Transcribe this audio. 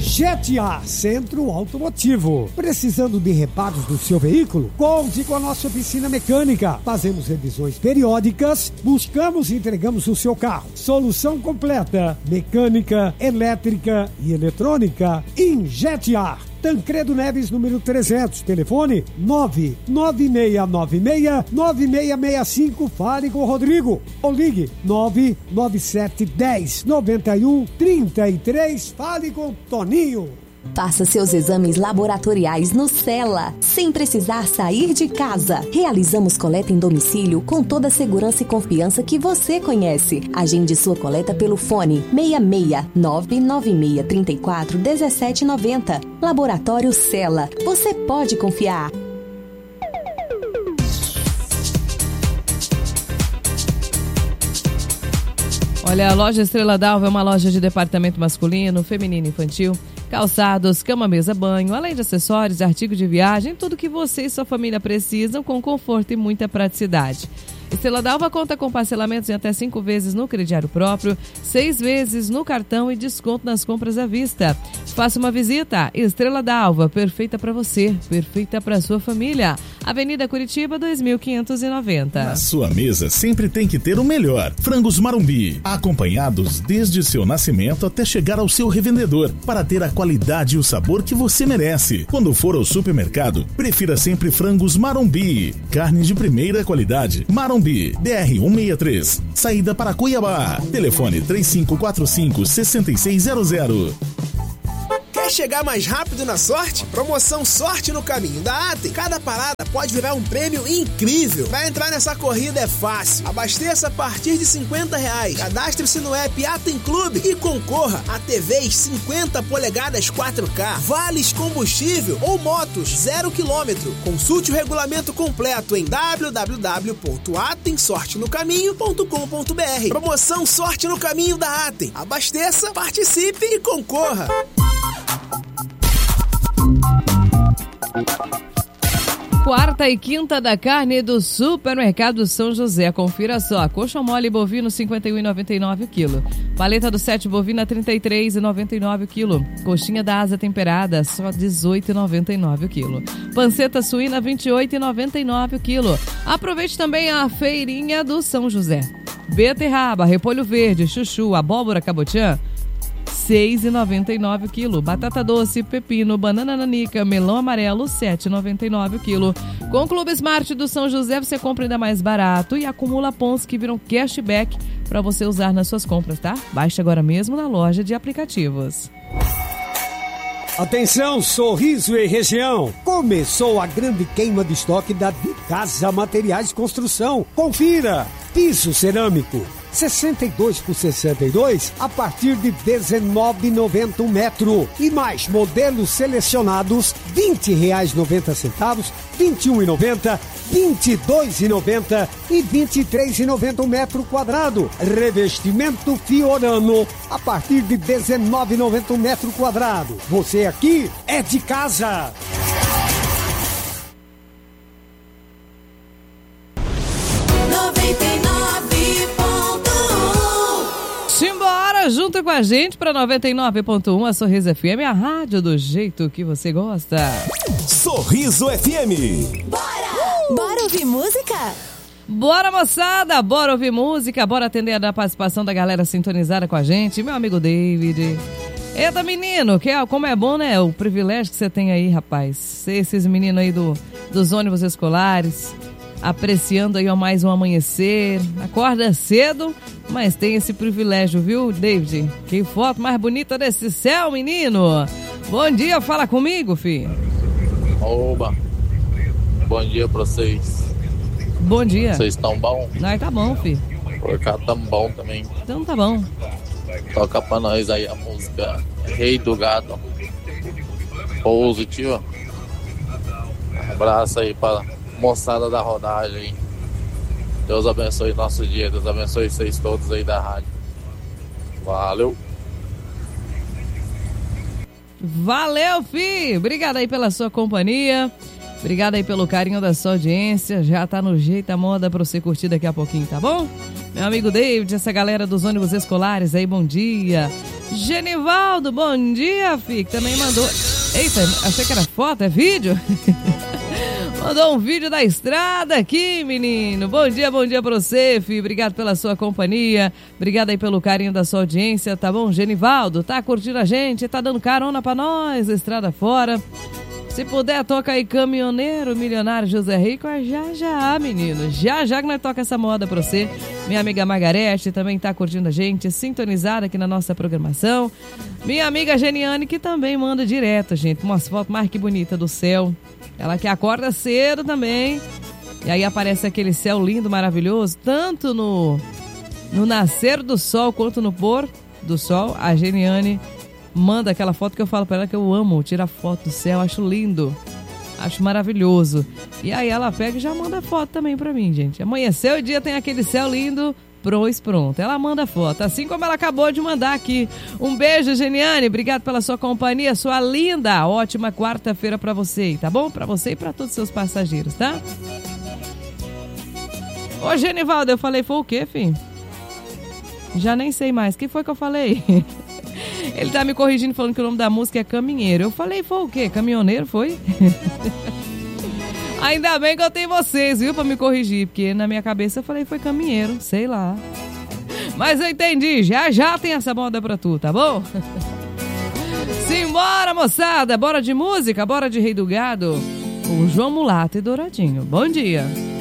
GTA Centro Automotivo. Precisando de reparos do seu veículo? Conte com a nossa oficina mecânica. Fazemos revisões periódicas, buscamos e entregamos o seu carro. Solução completa: mecânica, elétrica e eletrônica em GTA. Tancredo Neves, número 300, telefone 99696-9665, fale com o Rodrigo, ou ligue 99710-9133, fale com o Toninho. Faça seus exames laboratoriais no Cela, sem precisar sair de casa. Realizamos coleta em domicílio com toda a segurança e confiança que você conhece. Agende sua coleta pelo fone 66996341790. Laboratório Cela. Você pode confiar. Olha, a loja Estrela d'Alva é uma loja de departamento masculino, feminino e infantil, calçados, cama, mesa, banho, além de acessórios, artigos de viagem, tudo que você e sua família precisam com conforto e muita praticidade. Estrela d'Alva conta com parcelamentos em até 5 vezes no crediário próprio, 6 vezes no cartão e desconto nas compras à vista. Faça uma visita. Estrela d'Alva, perfeita para você, perfeita para sua família. Avenida Curitiba, 2590. Na sua mesa sempre tem que ter o melhor. Frangos Marumbi, acompanhados desde seu nascimento até chegar ao seu revendedor, para ter a qualidade e o sabor que você merece. Quando for ao supermercado, prefira sempre Frangos Marumbi. Carne de primeira qualidade. Marumbi, BR-163, saída para Cuiabá. Telefone 3545-6600. Quer chegar mais rápido na sorte? Promoção Sorte no Caminho da Atem. Cada parada pode virar um prêmio incrível. Pra entrar nessa corrida é fácil. Abasteça a partir de R$50. Cadastre-se no app Atem Clube e concorra a TVs 50 polegadas 4K, vales combustível ou motos 0 km. Consulte o regulamento completo em www.atemsortenocaminho.com.br. Promoção Sorte no Caminho da Atem. Abasteça, participe e concorra. Quarta e quinta da carne do Supermercado São José. Confira só. Coxa mole bovino 51,99 o quilo. Paleta do 7 bovina 33,99 o quilo. Coxinha da asa temperada só 18,99 o quilo. Panceta suína 28,99 o quilo. Aproveite também a feirinha do São José. Beterraba, repolho verde, chuchu, abóbora cabotiã, R$6,99 o quilo. Batata doce, pepino, banana nanica, melão amarelo, R$7,99 o quilo. Com o Clube Smart do São José você compra ainda mais barato e acumula pontos que viram cashback para você usar nas suas compras, tá? Baixe agora mesmo na loja de aplicativos. Atenção, Sorriso e região! Começou a grande queima de estoque da De Casa Materiais de Construção. Confira! Piso cerâmico 62 por 62 a partir de R$19,90 um metro. E mais modelos selecionados R$20,90, R$21,90, R$22,90 e R$23,90 um metro quadrado. Revestimento Fiorano a partir de R$19,90 um metro quadrado. Você aqui é de casa. Simbora junto com a gente para 99.1, a Sorriso FM, a rádio do jeito que você gosta. Sorriso FM. Bora! Bora ouvir música? Bora, moçada, bora ouvir música, bora atender a participação da galera sintonizada com a gente. Meu amigo David. Eita, menino, como é bom, né? O privilégio que você tem aí, rapaz. Esses meninos aí dos ônibus escolares, apreciando aí mais um amanhecer. Acorda cedo, mas tem esse privilégio, viu, David? Que foto mais bonita desse céu, menino. Bom dia, fala comigo, filho. Oba, bom dia pra vocês. Bom dia. Vocês estão bom? Nós tá bom, filho. Por cá tamo bom também. Então tá bom. Toca pra nós aí a música Rei do Gado. Pouso, tio. Abraço aí pra moçada da rodagem. Deus abençoe nosso dia. Deus abençoe vocês todos aí da rádio. Valeu. Valeu, fi! Obrigado aí pela sua companhia. Obrigado aí pelo carinho da sua audiência. Já tá no jeito a moda pra você curtir daqui a pouquinho, tá bom? Meu amigo David, essa galera dos ônibus escolares aí, bom dia. Genivaldo, bom dia, fi, que também mandou... Eita, achei que era foto, é vídeo? Mandou um vídeo da estrada aqui, menino. Bom dia pra você, fi. Obrigado pela sua companhia. Obrigado aí pelo carinho da sua audiência, tá bom? Genivaldo, tá curtindo a gente, tá dando carona pra nós, estrada fora. Se puder, toca aí Caminhoneiro Milionário José Rico, já, menino. Já que nós toca essa moda pra você. Minha amiga Margarete também tá curtindo a gente, sintonizada aqui na nossa programação. Minha amiga Geniane, que também manda direto, gente, umas fotos mais que bonita do céu. Ela que acorda cedo também. E aí aparece aquele céu lindo, maravilhoso, tanto no nascer do sol quanto no pôr do sol. A Geniane manda aquela foto que eu falo pra ela que eu amo tirar foto do céu, acho lindo, acho maravilhoso. E aí ela pega e já manda foto também pra mim, gente. Amanheceu o dia, tem aquele céu lindo, pois pronto, ela manda foto, assim como ela acabou de mandar aqui. Um beijo, Geniane, obrigado pela sua companhia, sua linda, ótima quarta-feira pra você, tá bom? Pra você e pra todos os seus passageiros, tá? Ô, Genivaldo, eu falei foi o quê, filho? Já nem sei mais, o que foi que eu falei? Ele tá me corrigindo falando que o nome da música é Caminheiro. Eu falei, foi o quê? Caminhoneiro, foi? Ainda bem que eu tenho vocês, viu, pra me corrigir, porque na minha cabeça eu falei foi caminheiro, sei lá. Mas eu entendi, já tem essa moda pra tu, tá bom? Simbora, moçada, bora de música, bora de Rei do Gado. O João Mulato e Douradinho. Bom dia.